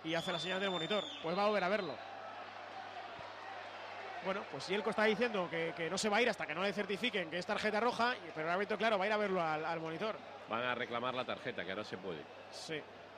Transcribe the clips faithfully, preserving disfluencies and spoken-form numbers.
y hace la señal del monitor. Pues va a volver a verlo. Bueno, pues Yelko está diciendo que, que no se va a ir hasta que no le certifiquen que es tarjeta roja, pero el árbitro, claro, va a ir a verlo al, al monitor. Van a reclamar la tarjeta, que ahora se puede. Sí.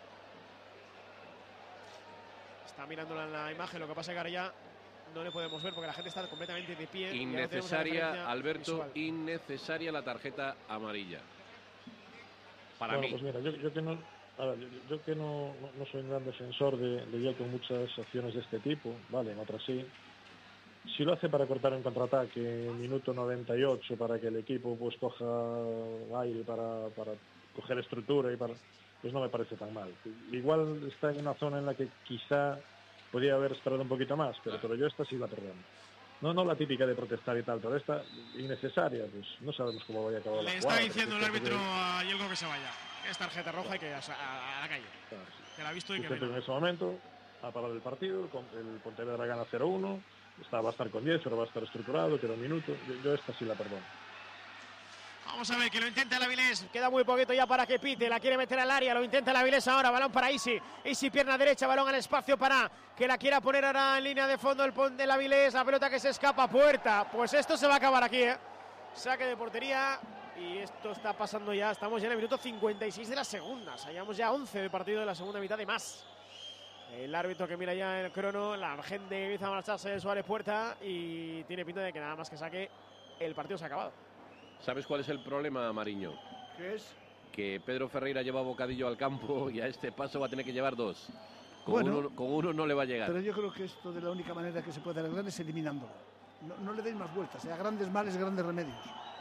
Está mirando en la imagen, lo que pasa es que ahora ya no le podemos ver porque la gente está completamente de pie. Innecesaria, Alberto, visual. innecesaria la tarjeta amarilla. Para bueno, mí. Pues mira, yo, yo que no, a ver, yo, yo que no, no, no soy un gran defensor de, de Yelko en muchas acciones de este tipo, vale, en otras sí. Si lo hace para cortar un contraataque en minuto noventa y ocho, para que el equipo pues coja aire, para, para coger estructura, y para, pues no me parece tan mal. Igual está en una zona en la que quizá podría haber esperado un poquito más, pero, pero yo esta sí la perdono. No, no la típica de protestar y tal, pero esta innecesaria, pues no sabemos cómo vaya a acabar la Le jugada. está diciendo el árbitro a Yelko que se vaya, que es tarjeta roja y que a, a, a la calle. Claro, sí. Que la ha visto y que en ese momento ha parado el partido, el Pontevedra gana cero uno. Está, va a estar con diez, pero va a estar estructurado, queda un minuto. Yo, yo esta sí la perdono. Vamos a ver que lo intenta el Avilés. Queda muy poquito ya para que pite. La quiere meter al área. Lo intenta el Avilés ahora. Balón para Isi. Isi, pierna derecha. Balón al espacio para que la quiera poner ahora en línea de fondo el pon del Avilés. La pelota que se escapa. Puerta. Pues esto se va a acabar aquí, ¿eh? Saque de portería. Y esto está pasando ya. Estamos ya en el minuto cincuenta y seis de la segunda. Llevamos ya once de partido de la segunda mitad y más. El árbitro que mira ya el crono, la gente empieza a marcharse de Suárez Puerta y tiene pinta de que nada más que saque, el partido se ha acabado. ¿Sabes cuál es el problema, Mariño? ¿Qué es? Que Pedro Ferreira lleva bocadillo al campo y a este paso va a tener que llevar dos. Con, bueno, uno, con uno no le va a llegar. Pero yo creo que esto de la única manera que se puede arreglar es eliminándolo. No, no le deis más vueltas, a grandes males, grandes remedios.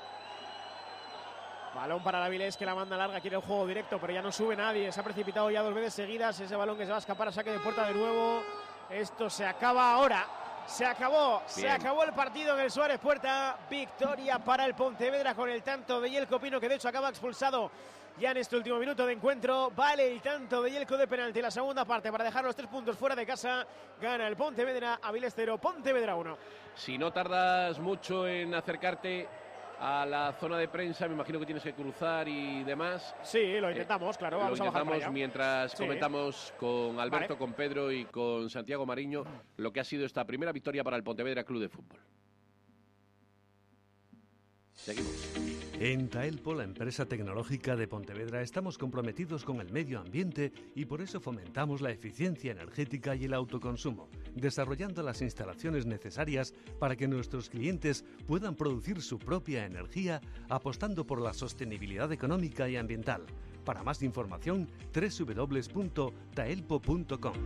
Balón para el Avilés que la manda larga, quiere el juego directo, pero ya no sube nadie. Se ha precipitado ya dos veces seguidas. Ese balón que se va a escapar a saque de puerta de nuevo. Esto se acaba ahora. Se acabó. Bien. Se acabó el partido en el Suárez Puerta. Victoria para el Pontevedra con el tanto de Yelko Pino, que de hecho acaba expulsado ya en este último minuto de encuentro. Vale el tanto de Yelko de penalti. La segunda parte para dejar los tres puntos fuera de casa. Gana el Pontevedra. Avilés cero, Pontevedra uno. Si no tardas mucho en acercarte a la zona de prensa, me imagino que tienes que cruzar y demás. Sí, lo intentamos, eh, claro. Vamos lo intentamos a bajar mientras sí. comentamos con Alberto, vale. con Pedro y con Santiago Mariño lo que ha sido esta primera victoria para el Pontevedra Club de Fútbol. Seguimos. En Taelpo, la empresa tecnológica de Pontevedra, estamos comprometidos con el medio ambiente y por eso fomentamos la eficiencia energética y el autoconsumo, desarrollando las instalaciones necesarias para que nuestros clientes puedan producir su propia energía, apostando por la sostenibilidad económica y ambiental. Para más información, doble u doble u doble u punto taelpo punto com.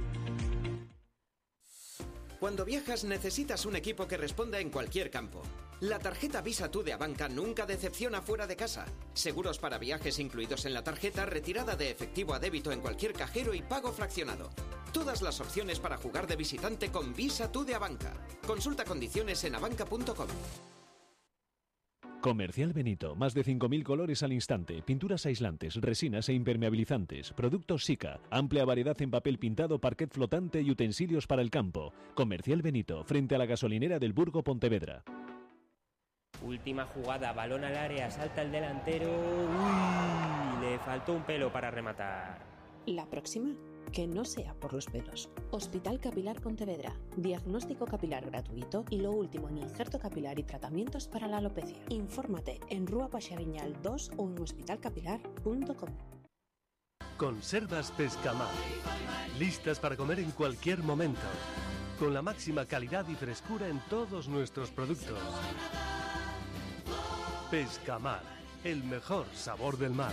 Cuando viajas necesitas un equipo que responda en cualquier campo. La tarjeta Visa Tú de Abanca nunca decepciona fuera de casa. Seguros para viajes incluidos en la tarjeta, retirada de efectivo a débito en cualquier cajero y pago fraccionado. Todas las opciones para jugar de visitante con Visa Tú de Abanca. Consulta condiciones en abanca punto com. Comercial Benito, más de cinco mil colores al instante, pinturas aislantes, resinas e impermeabilizantes, productos Sika, amplia variedad en papel pintado, parquet flotante y utensilios para el campo. Comercial Benito, frente a la gasolinera del Burgo Pontevedra. Última jugada, balón al área, salta el delantero. Uy, le faltó un pelo para rematar. La próxima, que no sea por los pelos. Hospital Capilar Pontevedra. Diagnóstico capilar gratuito y lo último en injerto capilar y tratamientos para la alopecia. Infórmate en Rúa Paxariñal dos o en hospital capilar punto com. Conservas Pescamar. Listas para comer en cualquier momento. Con la máxima calidad y frescura en todos nuestros productos. Pescamar, el mejor sabor del mar.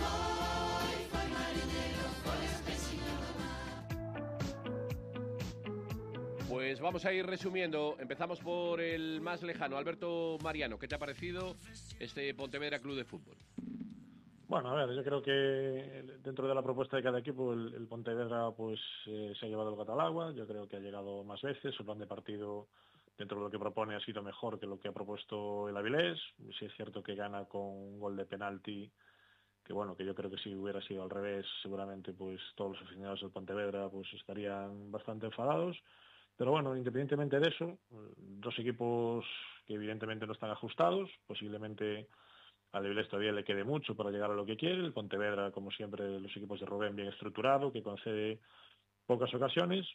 Pues vamos a ir resumiendo. Empezamos por el más lejano. Alberto Mariano, ¿qué te ha parecido este Pontevedra Club de Fútbol? Bueno, a ver, yo creo que dentro de la propuesta de cada equipo el, el Pontevedra pues eh, se ha llevado el gato al agua. Yo creo que ha llegado más veces. Su plan de partido dentro de lo que propone ha sido mejor que lo que ha propuesto el Avilés. Sí es cierto que gana con un gol de penalti, que bueno, que yo creo que si hubiera sido al revés, seguramente pues todos los aficionados del Pontevedra pues estarían bastante enfadados. Pero bueno, independientemente de eso, dos equipos que evidentemente no están ajustados, posiblemente al Avilés todavía le quede mucho para llegar a lo que quiere. El Pontevedra, como siempre, los equipos de Rubén bien estructurado, que concede pocas ocasiones.